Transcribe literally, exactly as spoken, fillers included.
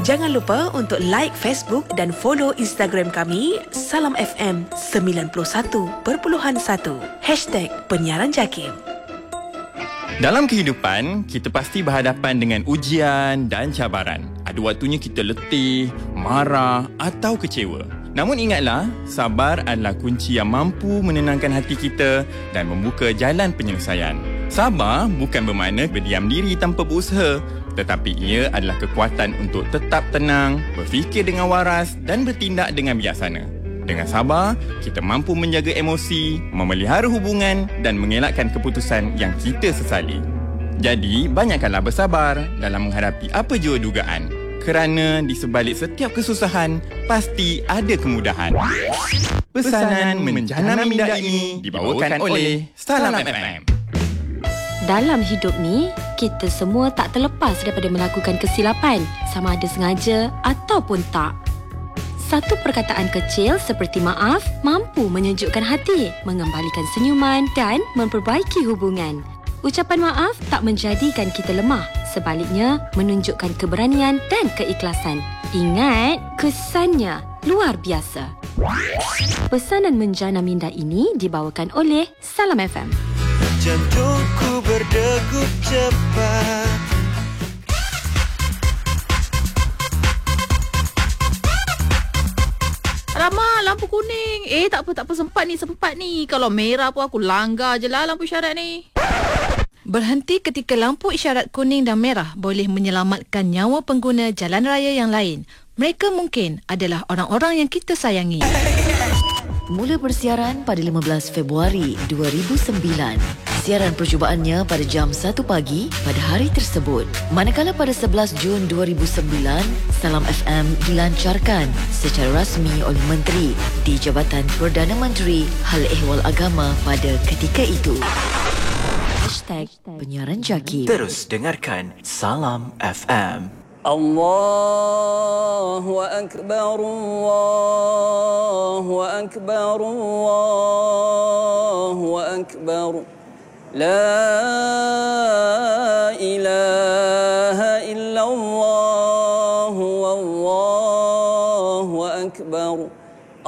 Jangan lupa untuk like Facebook dan follow Instagram kami Salam F M sembilan puluh satu perpuluhan satu. Hashtag Penyiaran Jakim. Dalam kehidupan, kita pasti berhadapan dengan ujian dan cabaran. Ada waktunya kita letih, marah atau kecewa. Namun ingatlah, sabar adalah kunci yang mampu menenangkan hati kita dan membuka jalan penyelesaian. Sabar bukan bermakna berdiam diri tanpa berusaha, tetapi ia adalah kekuatan untuk tetap tenang, berfikir dengan waras dan bertindak dengan bijaksana. Dengan sabar, kita mampu menjaga emosi, memelihara hubungan dan mengelakkan keputusan yang kita sesali. Jadi, banyakkanlah bersabar dalam menghadapi apa jua dugaan. Kerana di sebalik setiap kesusahan, pasti ada kemudahan. Pesanan menjana minda ini dibawakan oleh Salam F M. Dalam hidup ni, kita semua tak terlepas daripada melakukan kesilapan, sama ada sengaja ataupun tak. Satu perkataan kecil seperti maaf mampu menyejukkan hati, mengembalikan senyuman dan memperbaiki hubungan. Ucapan maaf tak menjadikan kita lemah, sebaliknya menunjukkan keberanian dan keikhlasan. Ingat, kesannya luar biasa. Pesanan menjana minda ini dibawakan oleh Salam F M. Jantungku berdegup cepat. Alamak, lampu kuning. Eh, tak apa, tak apa. Sempat ni, sempat ni. Kalau merah pun aku langgar je lah lampu isyarat ni. Berhenti ketika lampu isyarat kuning dan merah boleh menyelamatkan nyawa pengguna jalan raya yang lain. Mereka mungkin adalah orang-orang yang kita sayangi. Mula bersiaran pada lima belas Februari dua ribu sembilan. Siaran percubaannya pada jam satu pagi pada hari tersebut. Manakala pada sebelas Jun dua ribu sembilan, Salam F M dilancarkan secara rasmi oleh Menteri di Jabatan Perdana Menteri Hal Ehwal Agama pada ketika itu. Hashtag Penyiaran Jakim. Terus dengarkan Salam F M. Allahu Akbar, Allahu Akbar, Allahu Akbar. La